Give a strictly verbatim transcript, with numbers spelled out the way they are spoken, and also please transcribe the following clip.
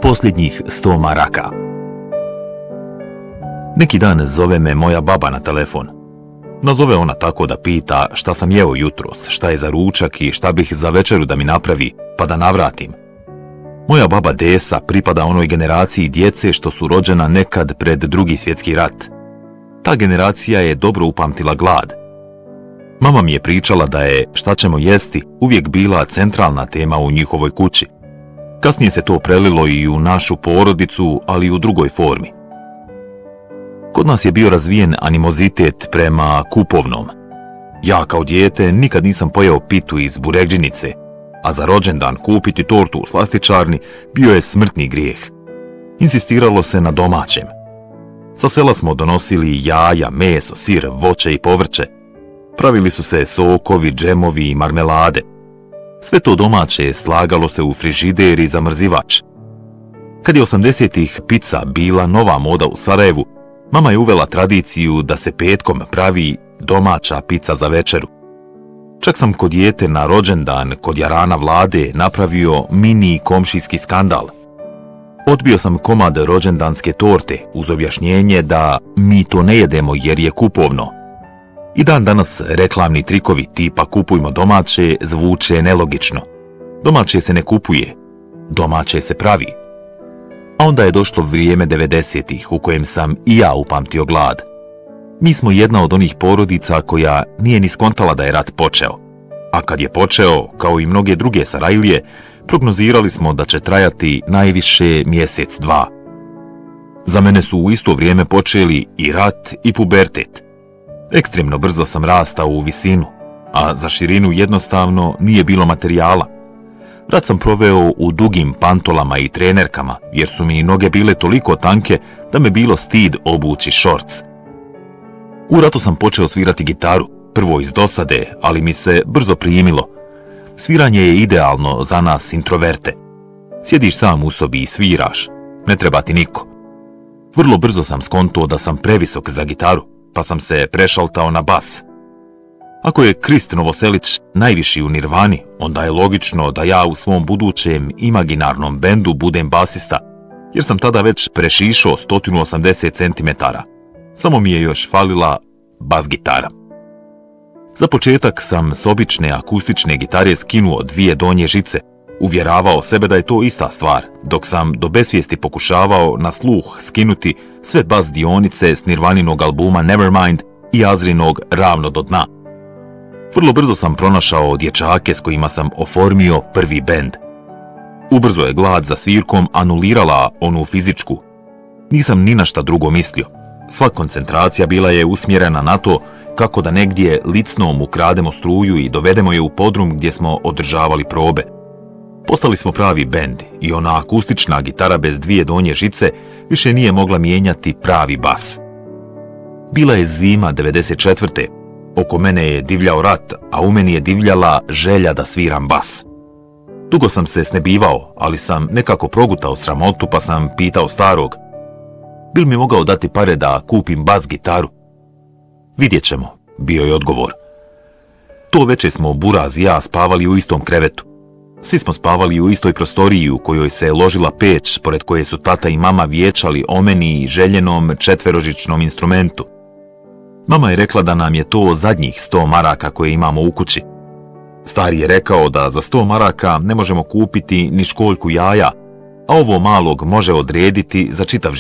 Posljednjih sto maraka. Neki dan zove me moja baba na telefon. Nazove ona tako da pita šta sam jeo jutros, šta je za ručak i šta bih za večeru da mi napravi, pa da navratim. Moja baba Desa pripada onoj generaciji djece što su rođena nekad pred Drugi svjetski rat. Ta generacija je dobro upamtila glad. Mama mi je pričala da je šta ćemo jesti uvijek bila centralna tema u njihovoj kući. Kasnije se to prelilo i u našu porodicu, ali i u drugoj formi. Kod nas je bio razvijen animozitet prema kupovnom. Ja kao dijete nikad nisam pojeo pitu iz burekdžinice, a za rođendan kupiti tortu u slastičarni bio je smrtni grijeh. Insistiralo se na domaćem. Sa sela smo donosili jaja, meso, sir, voće i povrće. Pravili su se sokovi, džemovi i marmelade. Sve to domaće slagalo se u frižider i zamrzivač. Kad je osamdesetih pizza bila nova moda u Sarajevu, mama je uvela tradiciju da se petkom pravi domaća pizza za večeru. Čak sam kod dijete na rođendan kod jarana Vlade napravio mini komšijski skandal. Odbio sam komad rođendanske torte uz objašnjenje da mi to ne jedemo jer je kupovno. I dan danas reklamni trikovi tipa kupujmo domaće zvuče nelogično. Domaće se ne kupuje, domaće se pravi. A onda je došlo vrijeme devedesetih u kojem sam i ja upamtio glad. Mi smo jedna od onih porodica koja nije ni skontala da je rat počeo. A kad je počeo, kao i mnoge druge Sarajlije, prognozirali smo da će trajati najviše mjesec, dva. Za mene su u isto vrijeme počeli i rat i pubertet. Ekstremno brzo sam rastao u visinu, a za širinu jednostavno nije bilo materijala. Rat sam proveo u dugim pantolama i trenerkama, jer su mi noge bile toliko tanke da me bilo stid obući šorc. U ratu sam počeo svirati gitaru, prvo iz dosade, ali mi se brzo primilo. Sviranje je idealno za nas introverte. Sjediš sam u sobi i sviraš, ne treba ti niko. Vrlo brzo sam skontuo da sam previsok za gitaru, pa sam se prešaltao na bas. Ako je Krist Novoselić najviši u Nirvani, onda je logično da ja u svom budućem imaginarnom bendu budem basista, jer sam tada već prešišao sto osamdeset centimetara. Samo mi je još falila bas gitara. Za početak sam s obične akustične gitare skinuo dvije donje žice, uvjeravao sebe da je to ista stvar, dok sam do besvijesti pokušavao na sluh skinuti sve bas dionice s Nirvaninog albuma Nevermind i Azrinog Ravno do dna. Vrlo brzo sam pronašao dječake s kojima sam oformio prvi bend. Ubrzo je glad za svirkom anulirala onu fizičku. Nisam ni na šta drugo mislio. Sva koncentracija bila je usmjerena na to kako da negdje licnom ukrademo struju i dovedemo je u podrum gdje smo održavali probe. Postali smo pravi bend i ona akustična gitara bez dvije donje žice više nije mogla mijenjati pravi bas. Bila je zima devedeset četvrte. Oko mene je divljao rat, a u meni je divljala želja da sviram bas. Dugo sam se snebivao, ali sam nekako progutao sramotu pa sam pitao starog: bil mi mogao dati pare da kupim bas gitaru? Vidjet ćemo, bio je odgovor. To večer smo Buraz i ja spavali u istom krevetu. Svi smo spavali u istoj prostoriji u kojoj se ložila peć, pored koje su tata i mama vječali o meni i željenom četverožičnom instrumentu. Mama je rekla da nam je to zadnjih sto maraka koje imamo u kući. Stari je rekao da za sto maraka ne možemo kupiti ni školjku jaja, a ovo malog može odrediti za čitav život.